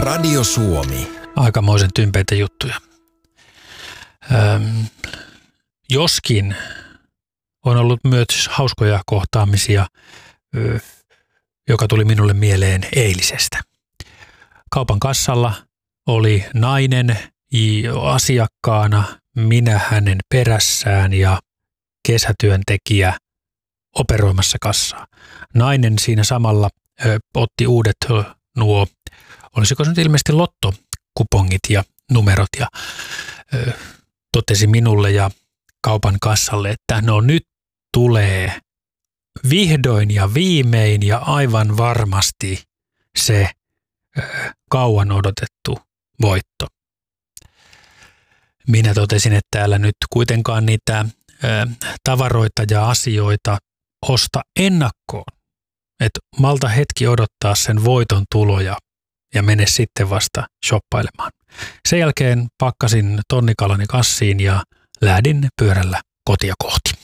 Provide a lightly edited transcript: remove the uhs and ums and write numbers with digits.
Radio Suomi. Aikamoisen tympeitä juttuja. Joskin on ollut myös hauskoja kohtaamisia, joka tuli minulle mieleen eilisestä. Kaupan kassalla oli nainen asiakkaana, minä hänen perässään ja kesätyöntekijä operoimassa kassaa. Nainen siinä samalla otti uudet olisiko se nyt ilmeisesti lottokupongit ja numerot ja totesi minulle ja kaupan kassalle, että no nyt tulee vihdoin ja viimein ja aivan varmasti se kauan odotettu voitto. Minä totesin, että täällä nyt kuitenkaan niitä tavaroita ja asioita osta ennakkoon. Että malta hetki odottaa sen voiton tuloja ja mene sitten vasta shoppailemaan. Sen jälkeen pakkasin tonnikalani kassiin ja lähdin pyörällä kotia kohti.